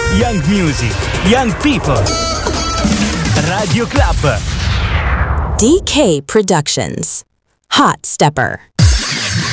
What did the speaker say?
young music, young people. Radio Club. DK Productions. Hot Stepper.